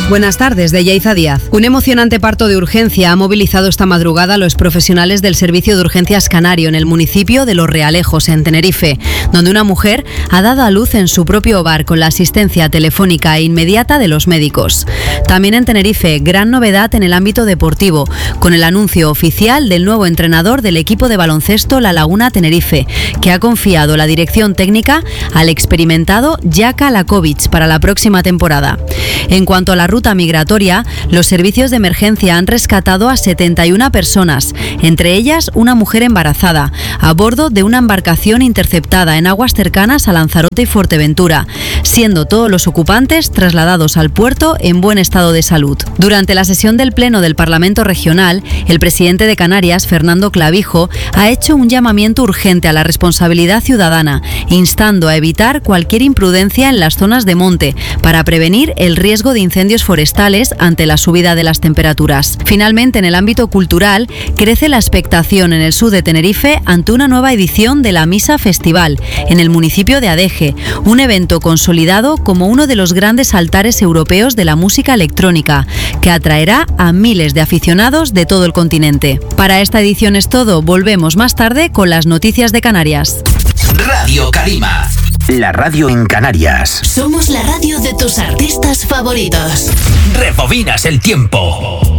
Buenas tardes, de Yaiza Díaz. Un emocionante parto de urgencia ha movilizado esta madrugada a los profesionales del Servicio de Urgencias Canario en el municipio de Los Realejos, en Tenerife, donde una mujer ha dado a luz en su propio hogar con la asistencia telefónica e inmediata de los médicos. También en Tenerife, gran novedad en el ámbito deportivo, con el anuncio oficial del nuevo entrenador del equipo de baloncesto La Laguna Tenerife, que ha confiado la dirección técnica al experimentado Jaka Lakovic para la próxima temporada. En cuanto a la ruta migratoria, los servicios de emergencia han rescatado a 71 personas, entre ellas una mujer embarazada, a bordo de una embarcación interceptada en aguas cercanas a Lanzarote y Fuerteventura, siendo todos los ocupantes trasladados al puerto en buen estado de salud. Durante la sesión del Pleno del Parlamento Regional, el presidente de Canarias, Fernando Clavijo, ha hecho un llamamiento urgente a la responsabilidad ciudadana, instando a evitar cualquier imprudencia en las zonas de monte para prevenir el riesgo de incendios forestales ante la subida de las temperaturas. Finalmente, en el ámbito cultural, crece la expectación en el sur de Tenerife ante una nueva edición de la Misa Festival en el municipio de Adeje, un evento consolidado como uno de los grandes altares europeos de la música electrónica, que atraerá a miles de aficionados de todo el continente. Para esta edición es todo, volvemos más tarde con las noticias de Canarias. Radio Calima, la radio en Canarias. Somos la radio de tus artistas favoritos. Rebobinas el tiempo.